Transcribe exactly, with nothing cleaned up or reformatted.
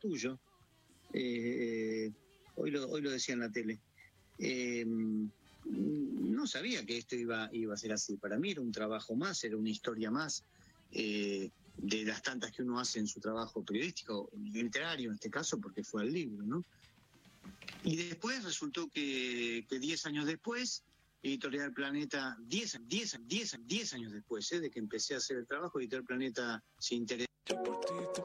tuyo. Eh, hoy, lo, hoy lo decía en la tele. Eh, no sabía que esto iba, iba a ser así. Para mí era un trabajo más, era una historia más eh, de las tantas que uno hace en su trabajo periodístico, literario en este caso, porque fue el libro, ¿no? Y después resultó que, que diez años después, Editorial Planeta, diez, diez, diez, diez años después, ¿eh? de que empecé a hacer el trabajo, Editorial Planeta se interesó.